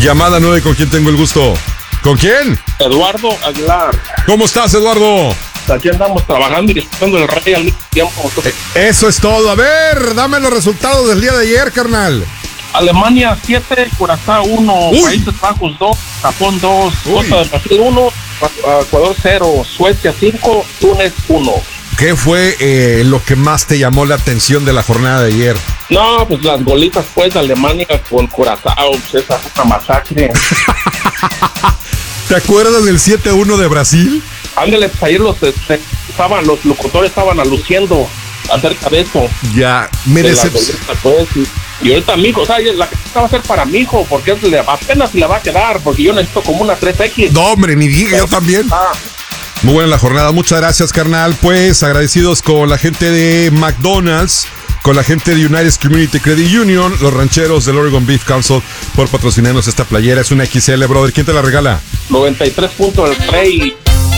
Llamada 9, ¿con quién tengo el gusto? ¿Con quién? Eduardo Aguilar. ¿Cómo estás, Eduardo? Aquí andamos trabajando y disfrutando del rey al mismo tiempo. Eso es todo. A ver, dame los resultados del día de ayer, carnal. Alemania 7, Curazao 1, Países Bajos 2, Japón 2, Costa de Brasil 1, Ecuador 0, Suecia 5, Túnez 1. ¿Qué fue lo que más te llamó la atención de la jornada de ayer? No, pues las golitas pues de Alemania con Curazao, pues esa es una masacre. ¿Te acuerdas del 7-1 de Brasil? Ángel, ayer los locutores estaban aluciendo acerca de eso. Ya, me decepcionó. Pues, y ahorita, amigo, o sea, la que va a ser para mi hijo, porque apenas le va a quedar, porque yo necesito como una 3X. No, hombre, ni diga, yo también. Muy buena la jornada, muchas gracias, carnal. Pues agradecidos con la gente de McDonald's, con la gente de United Community Credit Union, los rancheros del Oregon Beef Council por patrocinarnos esta playera. Es una XL, brother. ¿Quién te la regala? 93 puntos del Rey.